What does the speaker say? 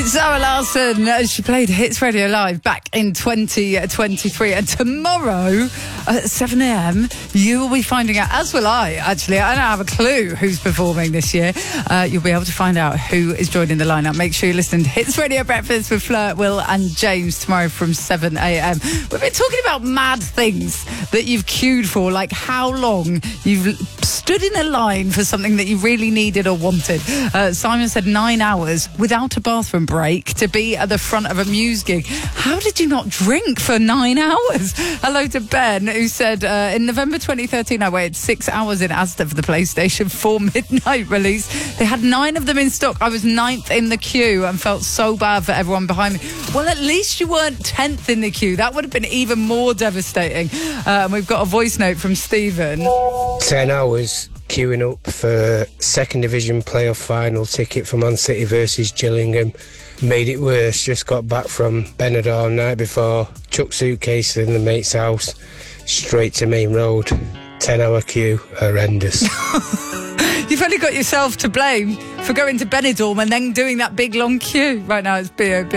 Zara Larsson, she played Hits Radio Live back in 2023, and tomorrow at 7 a.m. you will be finding out, as will I actually. I don't have a clue who's performing this year. You'll be able to find out who is joining the lineup. Make sure you listen to Hits Radio Breakfast with Fleur, Will and James tomorrow from 7 a.m. We've been talking about mad things that you've queued for, like how long you've stood in a line for something that you really needed or wanted. Simon said 9 hours without a bathroom break to be at the front of a Muse gig. How did you not drink for 9 hours? Hello to Ben, who said, in November 2013, I waited 6 hours in Asda for the PlayStation 4 midnight release. They had 9 of them in stock. I was 9th in the queue and felt so bad for everyone behind me. Well, at least you weren't 10th in the queue. That would have been even more devastating. And we've got a voice note from Stephen. 10 hours queuing up for second division playoff final ticket for Man City versus Gillingham. Made it worse, just got back from Benidorm night before, chucked suitcase in the mate's house, straight to Main Road. 10-hour queue, horrendous. You've only got yourself to blame for going to Benidorm and then doing that big long queue. Right now it's B.O.B.